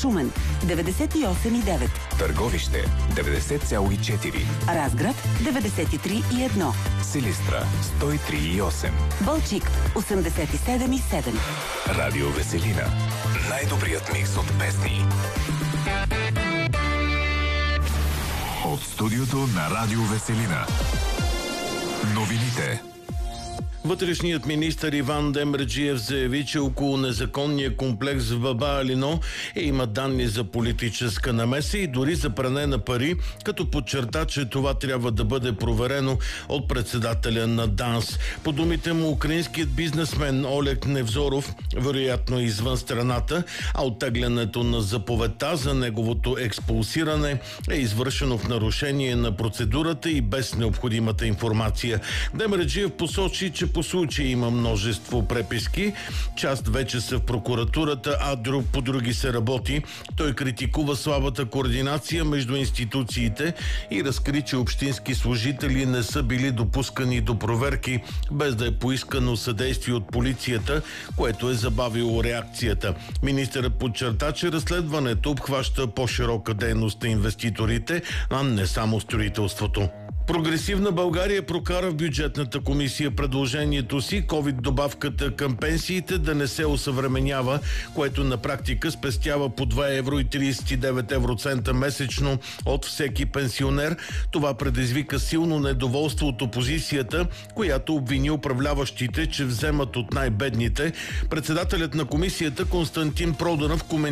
Шумен 98,9. Търговище 90,4. Разград 93,1. Силистра 103,8. Балчик 87,7. Радио Веселина. Най-добрият микс от песни. От студиото на Радио Веселина. Новините. Вътрешният министър Иван Демерджиев заяви, че около незаконния комплекс в Баба Алино има данни за политическа намеса и дори за пране на пари, като подчерта, че това трябва да бъде проверено от председателя на ДАНС. По думите му, украинският бизнесмен Олег Невзоров вероятно е извън страната, а оттеглянето на заповедта за неговото експулсиране е извършено в нарушение на процедурата и без необходимата информация. Демерджиев посочи, че по случай има множество преписки. Част вече са в прокуратурата, а по други се работи. Той критикува слабата координация между институциите и разкри, че общински служители не са били допускани до проверки, без да е поискано съдействие от полицията, което е забавило реакцията. Министърът подчерта, че разследването обхваща по-широка дейност на инвеститорите, а не само строителството. Прогресивна България прокара в бюджетната комисия предложението си ковид-добавката към пенсиите да не се осъвременява, което на практика спестява по 2,39 евроцента месечно от всеки пенсионер. Това предизвика силно недоволство от опозицията, която обвини управляващите, че вземат от най-бедните. Председателят на комисията Константин Проданов коментира